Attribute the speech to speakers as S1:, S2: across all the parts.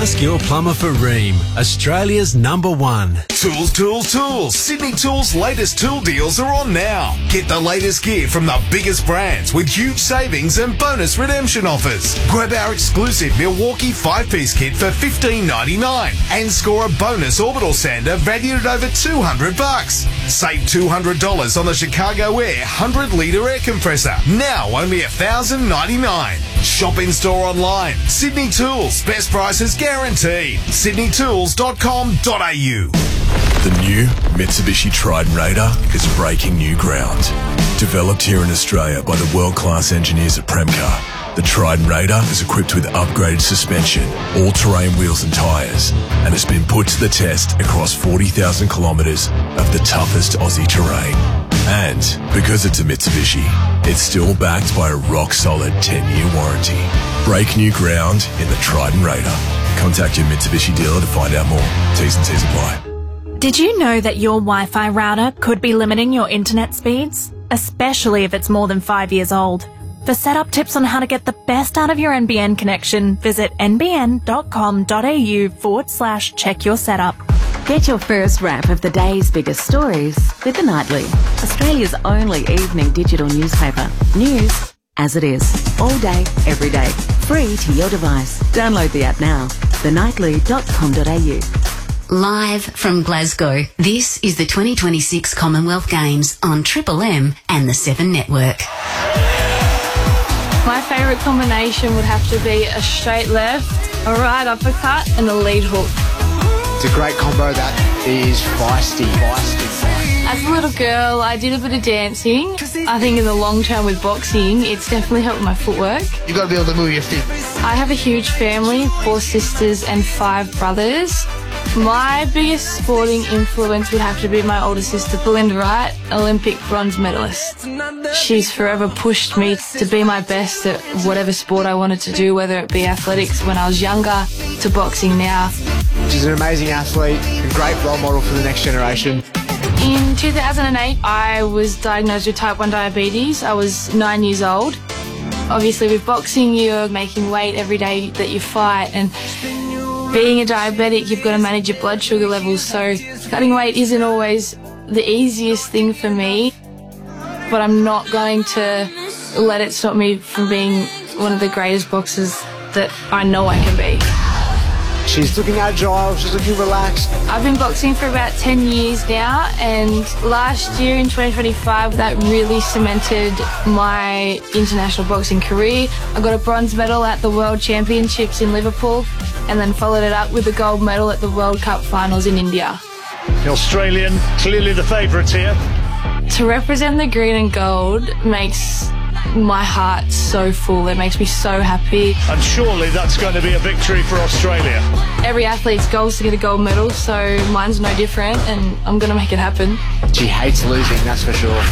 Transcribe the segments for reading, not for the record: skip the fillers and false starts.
S1: Ask your plumber for Rheem, Australia's #1.
S2: Tools. Sydney Tools' latest tool deals are on now. Get the latest gear from the biggest brands with huge savings and bonus redemption offers. Grab our exclusive Milwaukee 5-piece kit for $15.99 and score a bonus orbital sander valued at over $200. Save $200 on the Chicago Air 100-litre air compressor. Now only $1,099. Shop in-store online. Sydney Tools. Best prices guaranteed. sydneytools.com.au.
S3: The new Mitsubishi Triton Raider is breaking new ground. Developed here in Australia by the world-class engineers at Premcar, the Triton Raider is equipped with upgraded suspension, all-terrain wheels and tyres, and has been put to the test across 40,000 kilometres of the toughest Aussie terrain. And because it's a Mitsubishi, it's still backed by a rock-solid 10-year warranty. Break new ground in the Triton Raider. Contact your Mitsubishi dealer to find out more. T's and C's apply.
S4: Did you know that your Wi-Fi router could be limiting your internet speeds? Especially if it's more than 5 years old. For setup tips on how to get the best out of your NBN connection, visit nbn.com.au/check your setup.
S5: Get your first wrap of the day's biggest stories with The Nightly, Australia's only evening digital newspaper. News as it is, all day, every day, free to your device. Download the app now, thenightly.com.au.
S6: Live from Glasgow, this is the 2026 Commonwealth Games on Triple M and the 7 Network.
S7: My favourite combination would have to be a straight left, a right uppercut and a lead hook.
S8: It's a great combo that is feisty.
S7: As a little girl, I did a bit of dancing. I think in the long term with boxing, it's definitely helped my footwork.
S8: You've got to be able to move your feet.
S7: I have a huge family, 4 sisters and 5 brothers. My biggest sporting influence would have to be my older sister, Belinda Wright, Olympic bronze medalist. She's forever pushed me to be my best at whatever sport I wanted to do, whether it be athletics when I was younger to boxing now.
S8: She's an amazing athlete, a great role model for the next generation.
S7: In 2008, I was diagnosed with type 1 diabetes. I was 9 years old. Obviously, with boxing, you're making weight every day that you fight, and being a diabetic, you've got to manage your blood sugar levels, so cutting weight isn't always the easiest thing for me, but I'm not going to let it stop me from being one of the greatest boxers that I know I can be.
S8: She's looking agile, she's looking relaxed.
S7: I've been boxing for about 10 years now, and last year in 2025 that really cemented my international boxing career. I got a bronze medal at the World Championships in Liverpool and then followed it up with a gold medal at the World Cup finals in India.
S9: The Australian, clearly the favourites here.
S7: To represent the green and gold makes my heart so full. It makes me so happy.
S9: And surely that's going to be a victory for Australia.
S7: Every athlete's goal is to get a gold medal, so mine's no different, and I'm going to make it happen.
S8: She hates losing, that's for sure.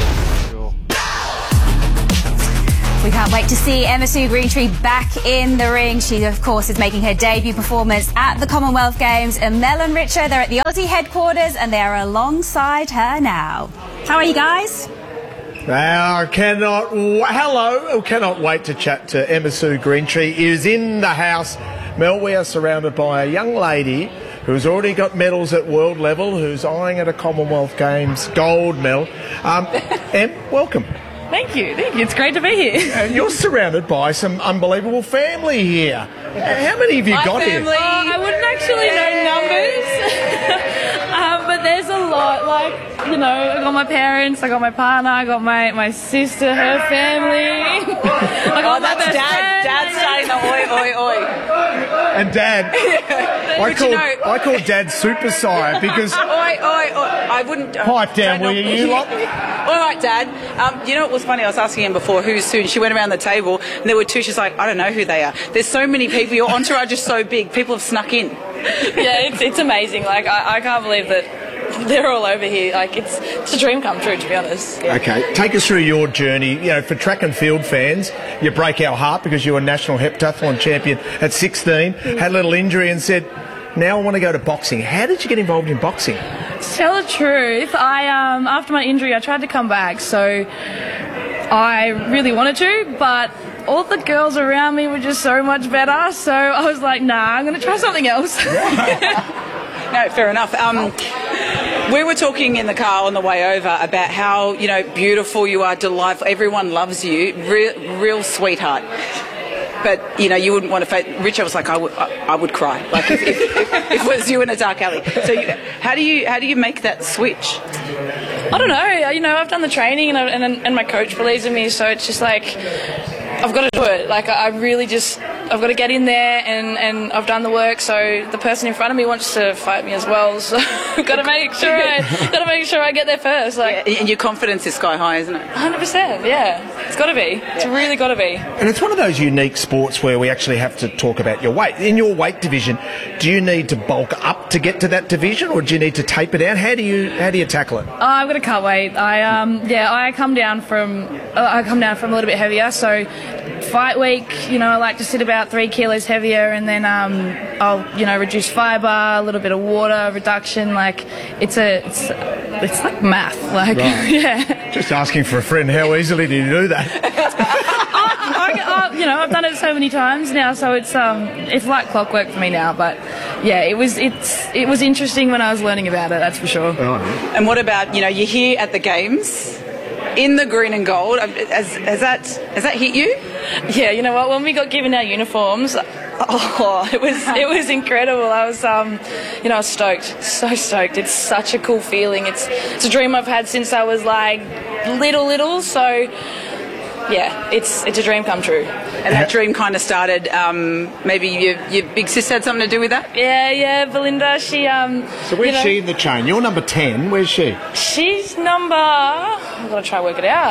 S10: We can't wait to see Emma Sue Greentree back in the ring. She, of course, is making her debut performance at the Commonwealth Games. And Mel and Richa, they're at the Aussie headquarters and they're alongside her now. How are you guys?
S11: I cannot wait to chat to Emma Sue Greentree. She is in the house. Mel, we are surrounded by a young lady who's already got medals at world level, who's eyeing at a Commonwealth Games gold medal. Em, welcome.
S12: Thank you. It's great to be here.
S11: And you're surrounded by some unbelievable family here. How many have you got here?
S12: I wouldn't actually know numbers, but there's a lot. Like, you know, I got my parents, I got my partner, I got my sister, her family. I got my best friend.
S13: Dad's starting the oi, oi, oi.
S11: And Dad, I call Dad Super Sire because...
S13: Oi, oi, oi. I wouldn't...
S11: Pipe down, will you lot?
S13: All right, Dad. You know what was funny? I was asking him before who's who, and she went around the table, and there were 2. She's like, I don't know who they are. There's so many people. Your entourage is so big. People have snuck in.
S12: Yeah, it's amazing. Like, I can't believe that they're all over here. Like, it's a dream come true, to be honest. Yeah.
S11: Okay, take us through your journey. You know, for track and field fans, you break our heart because you were national heptathlon champion at 16, had a little injury and said, now I want to go to boxing. How did you get involved in boxing?
S12: To tell the truth, after my injury, I tried to come back, so I really wanted to, but all the girls around me were just so much better. So I was like, nah, I'm going to try something else.
S13: No, fair enough. We were talking in the car on the way over about how, you know, beautiful you are, delightful, everyone loves you, real sweetheart. But, you know, you wouldn't want to face... Richard was like, I would cry, like if it was you in a dark alley. So how do you make that switch?
S12: I don't know. You know, I've done the training and my coach believes in me, so it's just like... I've got to do it. Like, I've got to get in there and I've done the work, so the person in front of me wants to fight me as well, so I've got to make sure I get there first. Like,
S13: yeah, and your confidence is sky high, isn't it?
S12: 100%, yeah. It's got to be. It's really got to be.
S11: And it's one of those unique sports where we actually have to talk about your weight. In your weight division, do you need to bulk up to get to that division, or do you need to taper down? How do you tackle it?
S12: I've got to cut weight. I come down from a little bit heavier, so fight week, you know, I like to sit about 3 kilos heavier, and then I'll, you know, reduce fibre, a little bit of water reduction. Like, it's like math. Like, right. Yeah.
S11: Just asking for a friend. How easily do you do that?
S12: You know, I've done it so many times now, so it's like clockwork for me now. But yeah, it was interesting when I was learning about it. That's for sure.
S11: Oh, yeah.
S13: And what about, you know, you're here at the games in the green and gold. Has that hit you?
S12: Yeah, you know what? When we got given our uniforms, it was incredible. I was, you know, I was stoked, so stoked. It's such a cool feeling. It's a dream I've had since I was like little. So yeah, it's a dream come true.
S13: And that dream kind of started, maybe your big sister had something to do with that?
S12: Yeah, Belinda, she...
S11: So where's she in the chain? You're number 10. Where's she?
S12: She's number... I've got to try and work it out.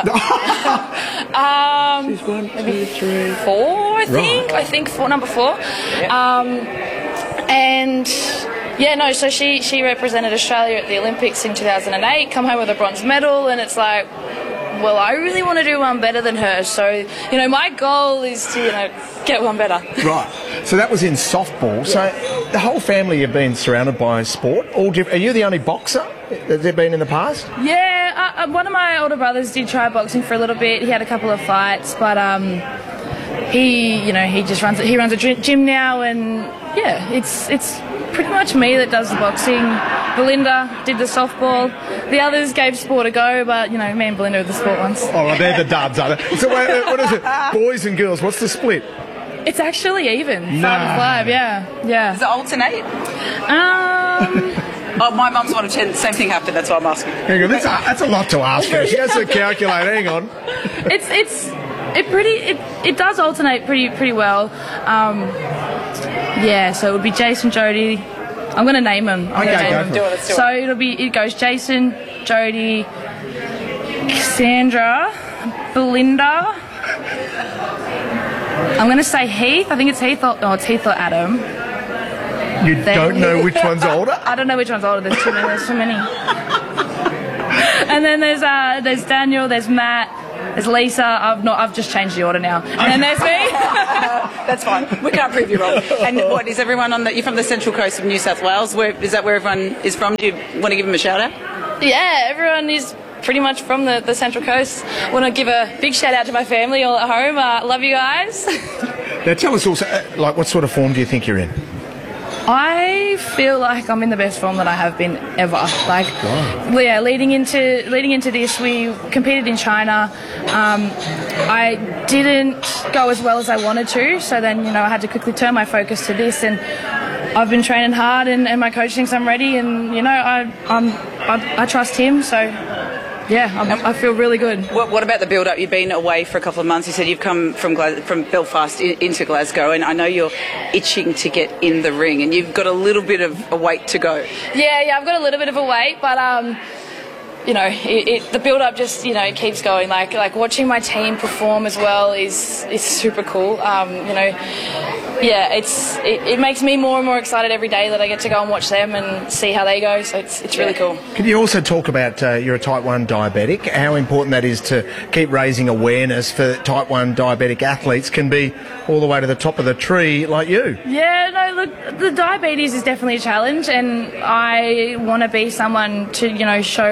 S11: She's 1, 2, 3...
S12: 4, I think. Right. I think number 4. Yeah. And... Yeah, no, so she represented Australia at the Olympics in 2008, come home with a bronze medal, and it's like... Well, I really want to do one better than her, so, you know, my goal is to, you know, get one better.
S11: Right. So that was in softball. Yeah. So the whole family have been surrounded by sport. Are you the only boxer that they've been in the past?
S12: Yeah, one of my older brothers did try boxing for a little bit. He had a couple of fights, but he runs a gym now, and yeah, it's pretty much me that does the boxing. Belinda did the softball. The others gave sport a go, but, you know, me and Belinda are the sport ones.
S11: Oh, well, they're the duds, aren't they? So what is it? Boys and girls, what's the split?
S12: It's actually even. 5 and 5, yeah.
S13: Does it alternate? Oh, my mum's 1 of 10. Same thing happened. That's why I'm asking.
S11: Hang on, that's a lot to ask her. She has to calculate. Hang on.
S12: It does alternate pretty well. Yeah, so it would be Jason, Jody. I'm going to name them.
S11: Okay, go for it.
S12: So it goes Jason, Jody, Cassandra, Belinda. I'm going to say Heath. I think it's Heath or Adam.
S11: You don't know which one's older?
S12: I don't know which one's older. There's too many. And then there's Daniel, there's Matt, there's Lisa. I've just changed the order now. And then there's me.
S13: That's fine. We can't prove you wrong. And what is everyone you're from the Central Coast of New South Wales? Is that where everyone is from? Do you want to give them a shout out?
S12: Yeah, everyone is pretty much from the Central Coast. I want to give a big shout out to my family all at home. Love you guys.
S11: Now tell us also, what sort of form do you think you're in?
S12: I feel like I'm in the best form that I have been ever. Like, wow. Yeah, leading into this, we competed in China. I didn't go as well as I wanted to, so then, you know, I had to quickly turn my focus to this, and I've been training hard, and my coach thinks I'm ready, and, you know, I trust him, so... Yeah, I feel really good.
S13: What about the build-up? You've been away for a couple of months. You said you've come from Belfast into Glasgow, and I know you're itching to get in the ring, and you've got a little bit of a wait to go.
S12: Yeah, I've got a little bit of a wait, but you know, the build-up just, you know, keeps going. Like watching my team perform as well is super cool. You know, yeah, it makes me more and more excited every day that I get to go and watch them and see how they go. So it's really cool.
S11: Can you also talk about you're a type 1 diabetic? How important that is to keep raising awareness for type 1 diabetic athletes can be all the way to the top of the tree like you.
S12: Yeah, no, look, the diabetes is definitely a challenge, and I want to be someone to, you know, show young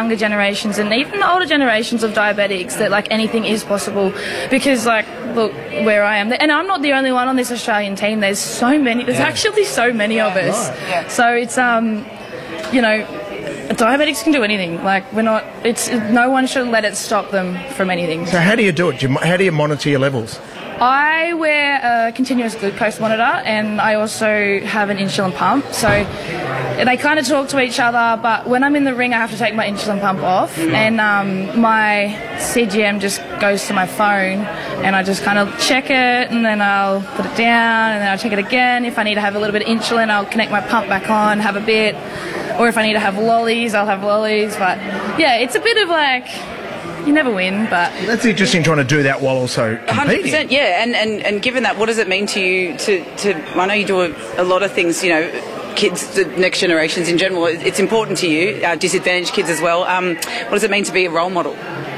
S12: younger generations and even the older generations of diabetics that like anything is possible, because like look where I am, and I'm not the only one on this Australian team. There's so many. There's actually so many of us.
S13: Right. Yeah.
S12: So it's you know, diabetics can do anything. Like we're not. It's no one should let it stop them from anything.
S11: So how do you do it? How do you monitor your levels?
S12: I wear a continuous glucose monitor, and I also have an insulin pump. So they kind of talk to each other, but when I'm in the ring, I have to take my insulin pump off, and my CGM just goes to my phone, and I just kind of check it, and then I'll put it down, and then I'll check it again. If I need to have a little bit of insulin, I'll connect my pump back on, have a bit, or if I need to have lollies, I'll have lollies. But yeah, it's a bit of like, you never win, but...
S11: That's interesting trying to do that while also competing.
S13: 100%, yeah. And given that, what does it mean to you to I know you do a lot of things, you know, kids, the next generations in general, it's important to you, disadvantaged kids as well. What does it mean to be a role model?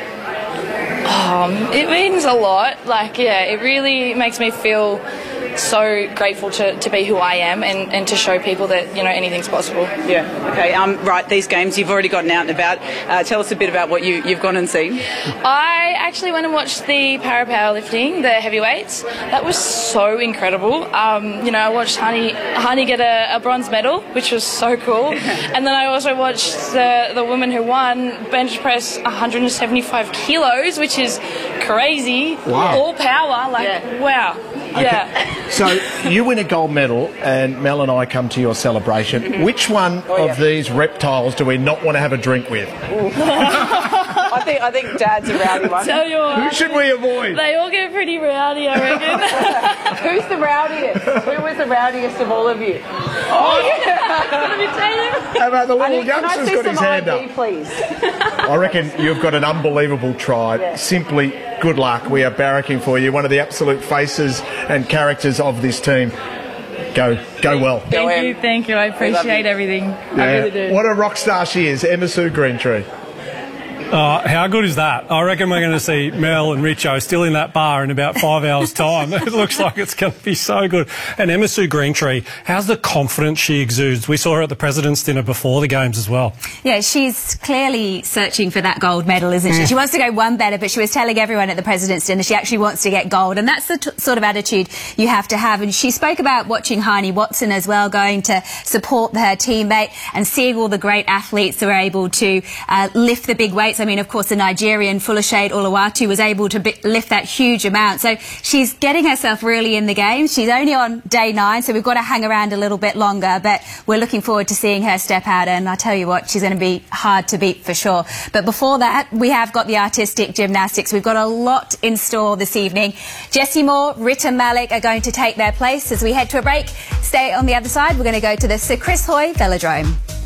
S12: It means a lot. Like, yeah, it really makes me feel so grateful to be who I am and to show people that, you know, anything's possible.
S13: Yeah. Okay. Right. These games, you've already gotten out and about. Tell us a bit about what you've gone and seen.
S12: I actually went and watched the para-powerlifting, the heavyweights. That was so incredible. You know, I watched Hani get a bronze medal, which was so cool. And then I also watched the woman who won bench press 175 kilos, which is crazy.
S11: Wow.
S12: All power. Like, wow.
S11: Okay.
S12: Yeah.
S11: So you win a gold medal, and Mel and I come to your celebration.
S13: Mm-hmm.
S11: Which one of these reptiles do we not want to have a drink with?
S13: I think Dad's a rowdy one.
S12: Tell you what,
S11: who should we avoid?
S12: They all get pretty rowdy, I reckon.
S13: Who's the rowdiest? Who was the rowdiest of all of you?
S11: How about the little youngster's got his hand
S13: ID,
S11: up?
S13: Please.
S11: I reckon you've got an unbelievable tribe.
S13: Yeah.
S11: Simply good luck. We are barracking for you. One of the absolute faces and characters of this team. Go well.
S12: Thank you. I appreciate everything.
S11: Yeah.
S12: I really do.
S11: What a rock star she is, Emma Sue Greentree.
S14: How good is that? I reckon we're going to see Mel and Richo still in that bar in about 5 hours' time. It looks like it's going to be so good. And Emma Sue Greentree, how's the confidence she exudes? We saw her at the President's Dinner before the Games as well.
S10: Yeah, she's clearly searching for that gold medal, isn't she? She wants to go one better, but she was telling everyone at the President's Dinner she actually wants to get gold, and that's the sort of attitude you have to have. And she spoke about watching Hani Watson as well, going to support her teammate and seeing all the great athletes that were able to lift the big weights. I mean, of course, the Nigerian Folashade Oluwatu was able to lift that huge amount. So she's getting herself really in the game. She's only on day 9, so we've got to hang around a little bit longer. But we're looking forward to seeing her step out. And I tell you what, she's going to be hard to beat for sure. But before that, we have got the artistic gymnastics. We've got a lot in store this evening. Jessie Moore, Rita Malik are going to take their place as we head to a break. Stay on the other side. We're going to go to the Sir Chris Hoy Velodrome.